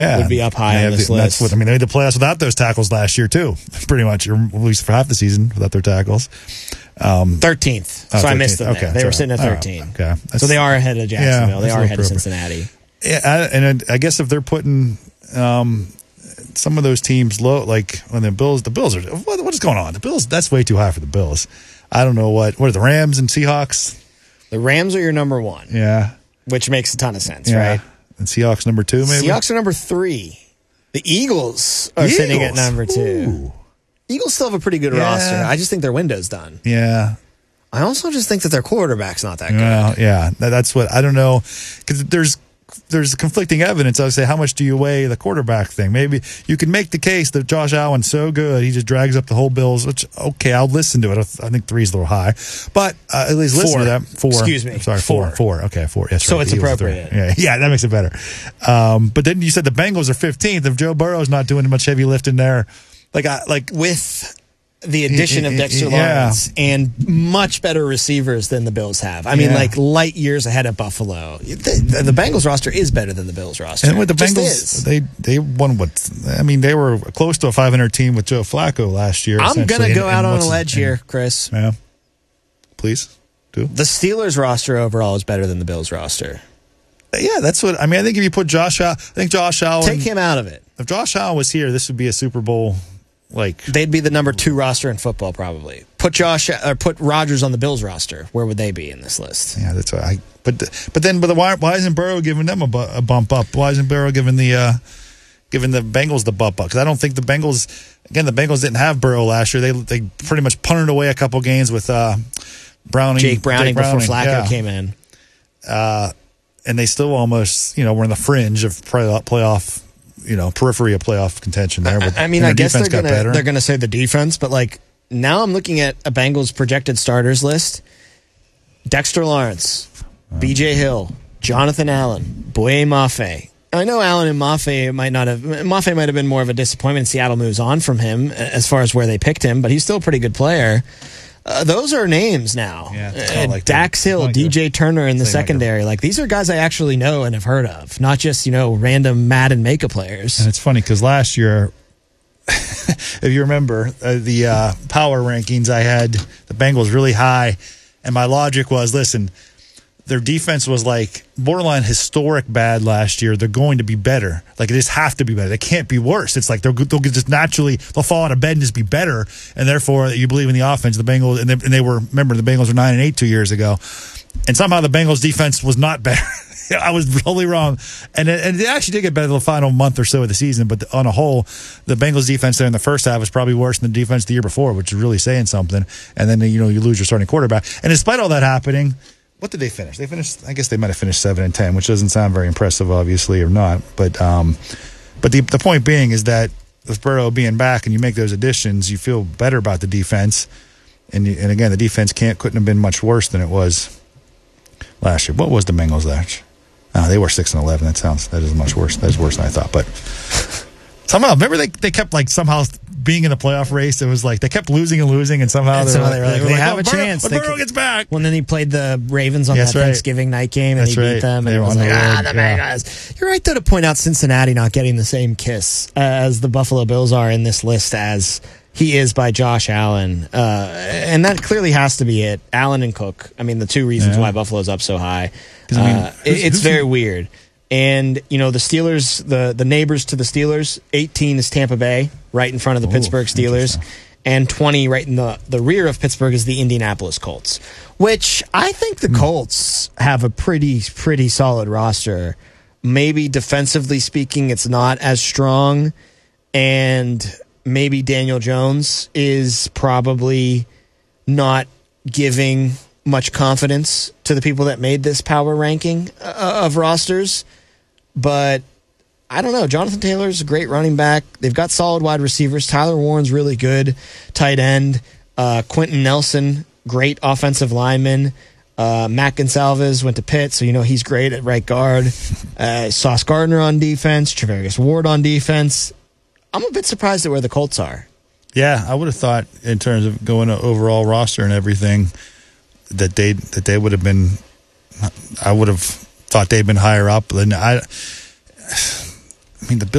would be up high on this list. They made the playoffs without those tackles last year too, pretty much, or at least for half the season without their tackles. 13th. So I missed them. Okay, they were sitting at 13. Okay, so they are ahead of Jacksonville. They are ahead of Cincinnati. Yeah, and I guess if they're putting some of those teams low, like when the Bills are what is going on? The Bills, that's way too high for the Bills. I don't know what are the Rams and Seahawks? The Rams are your number 1. Yeah, which makes a ton of sense, right? And Seahawks number 2, maybe. Seahawks are number 3. The Eagles are sitting at number 2. Ooh. Eagles still have a pretty good roster. I just think their window's done. Yeah. I also just think that their quarterback's not that good. Well, yeah, that's what I don't know, because there's conflicting evidence. I would say, how much do you weigh the quarterback thing? Maybe you can make the case that Josh Allen's so good, he just drags up the whole Bills, which, okay, I'll listen to it. I think 3 is a little high, but at least listen to that. 4. Excuse me. I'm sorry, 4. 4. Okay, 4. Yes, so right. It's appropriate. Yeah, that makes it better. But then you said the Bengals are 15th. If Joe Burrow's not doing much heavy lifting there, like with the addition of Dexter Lawrence and much better receivers than the Bills have. I mean, like light years ahead of Buffalo. The Bengals roster is better than the Bills roster. And with the Bengals, they won they were close to a 500 team with Joe Flacco last year. I'm going to go out on a ledge here, Chris. Yeah. Please do. The Steelers roster overall is better than the Bills roster. Yeah, that's what I mean. I think if you put Josh Allen, take him out of it. If Josh Allen was here, this would be a Super Bowl. They'd be the number 2 roster in football, probably. Put Rodgers on the Bills roster. Where would they be in this list? Yeah, that's why. But why isn't Burrow giving them a bump up? Why isn't Burrow giving the Bengals the bump up? Because I don't think the Bengals didn't have Burrow last year. They pretty much punted away a couple games with Jake Browning before Flacco came in, and they still almost were in the fringe of playoff. Periphery of playoff contention there. I guess they're gonna say the defense, but now I'm looking at a Bengals projected starters list: Dexter Lawrence, B.J. Hill, Jonathan Allen, Boye Mafe. I know Allen and Mafe might have been more of a disappointment. Seattle moves on from him as far as where they picked him, but he's still a pretty good player. Those are names now. Yeah, Dax Hill, DJ Turner in the secondary. These are guys I actually know and have heard of, not just, random Madden Mega players. And it's funny because last year, if you remember, the power rankings, I had the Bengals really high, and my logic was, listen, their defense was borderline historic bad last year. They're going to be better. It just have to be better. They can't be worse. It's they'll just naturally fall out of bed and just be better. And therefore, you believe in the offense. The Bengals and they were, remember, the Bengals were 9-8 2 years ago, and somehow the Bengals defense was not better. I was totally wrong, and they actually did get better the final month or so of the season. But on a whole, the Bengals defense there in the first half was probably worse than the defense the year before, which is really saying something. And then you lose your starting quarterback. And despite all that happening, what did they finish? I guess they might have finished 7-10, which doesn't sound very impressive, obviously, or not. But the point being is that with Burrow being back and you make those additions, you feel better about the defense. And again, the defense couldn't have been much worse than it was last year. What was the Bengals last year? They were 6-11. That is much worse. That is worse than I thought. But somehow, remember they kept somehow being in the playoff race. It was they kept losing, and somehow they have a chance. When Burrow gets back. When then he played the Ravens on Thanksgiving night game and he beat them. And it was the Bengals. You're right, though, to point out Cincinnati not getting the same kiss as the Buffalo Bills are in this list as he is by Josh Allen. And that clearly has to be it. Allen and Cook. The 2 reasons why Buffalo's up so high. It's very weird. And, the Steelers, the neighbors to the Steelers, 18 is Tampa Bay, right in front of the Pittsburgh Steelers. And 20 right in the rear of Pittsburgh is the Indianapolis Colts, which I think the Colts have a pretty solid roster. Maybe defensively speaking, it's not as strong. And maybe Daniel Jones is probably not giving much confidence to the people that made this power ranking of rosters. But I don't know. Jonathan Taylor's a great running back. They've got solid wide receivers. Tyler Warren's really good. Tight end. Quentin Nelson, great offensive lineman. Matt Gonsalves went to Pitt, so he's great at right guard. Sauce Gardner on defense. Travarius Ward on defense. I'm a bit surprised at where the Colts are. Yeah, I would have thought in terms of going to overall roster and everything that they would have been. I would have thought they'd been higher up. And I mean, the